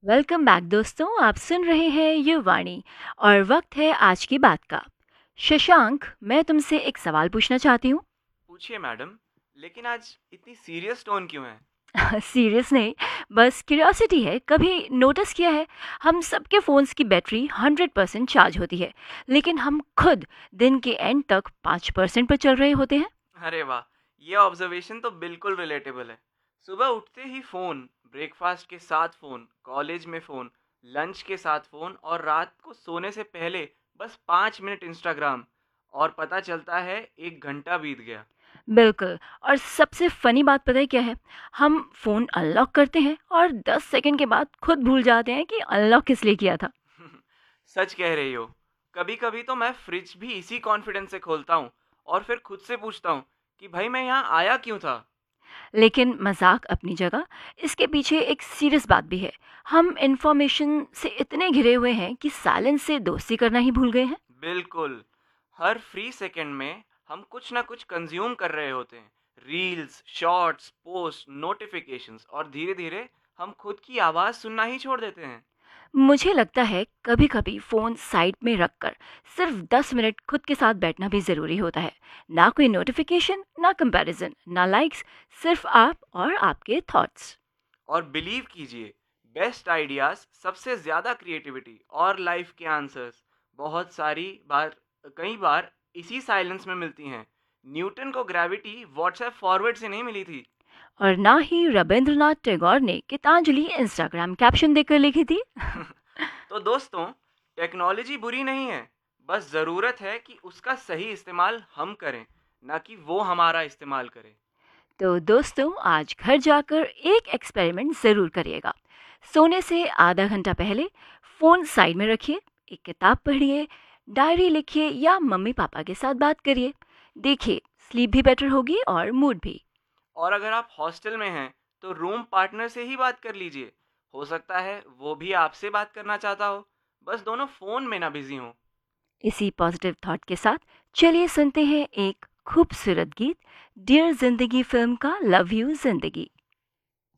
Welcome back दोस्तों। आप सुन रहे हैं ये वाणी और वक्त है आज की बात का। शशांक, मैं तुमसे एक सवाल पूछना चाहती हूँ। पूछिए मैडम। लेकिन आज इतनी सीरियस टोन क्यों है? सीरियस नहीं, बस क्यूरियोसिटी है। कभी नोटिस किया है, हम सबके फ़ोन्स की बैटरी 100% चार्ज होती है, लेकिन हम खुद दिन के एंड तक 5% पर चल रहे होते हैं। अरे वाह, ये ऑब्जर्वेशन तो बिल्कुल रिलेटेबल है। सुबह उठते ही फ़ोन, ब्रेकफास्ट के साथ फ़ोन, कॉलेज में फ़ोन, लंच के साथ फ़ोन और रात को सोने से पहले बस 5 मिनट इंस्टाग्राम, और पता चलता है 1 घंटा बीत गया। बिल्कुल। और सबसे फ़नी बात पता है क्या है? हम फ़ोन अनलॉक करते हैं और 10 सेकंड के बाद खुद भूल जाते हैं कि अनलॉक किस लिए किया था। सच कह रही हो। कभी कभी तो मैं फ्रिज भी इसी कॉन्फिडेंस से खोलता हूँ और फिर खुद से पूछता हूँ कि भाई मैं यहाँ आया क्यों था। लेकिन मजाक अपनी जगह, इसके पीछे एक सीरियस बात भी है। हम इंफॉर्मेशन से इतने घिरे हुए हैं कि साइलेंस से दोस्ती करना ही भूल गए हैं। बिल्कुल। हर फ्री सेकंड में हम कुछ ना कुछ कंज्यूम कर रहे होते हैं। रील्स, शॉर्ट्स, पोस्ट, नोटिफिकेशंस, और धीरे धीरे हम खुद की आवाज़ सुनना ही छोड़ देते हैं। मुझे लगता है कभी कभी फ़ोन साइड में रखकर सिर्फ 10 मिनट खुद के साथ बैठना भी ज़रूरी होता है। ना कोई नोटिफिकेशन, ना कंपैरिजन, ना लाइक्स, सिर्फ आप और आपके थॉट्स। और बिलीव कीजिए, बेस्ट आइडियाज, सबसे ज़्यादा क्रिएटिविटी और लाइफ के आंसर्स बहुत सारी बार, कई बार इसी साइलेंस में मिलती हैं। न्यूटन को ग्रेविटी व्हाट्सएप फॉरवर्ड से नहीं मिली थी। और ना ही रविंद्रनाथ टैगोर ने गीतांजलि इंस्टाग्राम कैप्शन देकर लिखी थी। तो दोस्तों, टेक्नोलॉजी बुरी नहीं है, बस ज़रूरत है कि उसका सही इस्तेमाल हम करें, ना कि वो हमारा इस्तेमाल करे। तो दोस्तों, आज घर जाकर एक एक्सपेरिमेंट ज़रूर करिएगा। सोने से आधा घंटा पहले फ़ोन साइड में रखिए, एक किताब पढ़िए, डायरी लिखिए या मम्मी पापा के साथ बात करिए। देखिए, स्लीप भी बेटर होगी और मूड भी। और अगर आप हॉस्टल में हैं, तो रूम पार्टनर से ही बात कर लीजिए। हो सकता है वो भी आपसे बात करना चाहता हो, बस दोनों फ़ोन में ना बिज़ी हों। इसी पॉजिटिव थॉट के साथ चलिए सुनते हैं एक खूबसूरत गीत, डियर जिंदगी फिल्म का लव यू जिंदगी।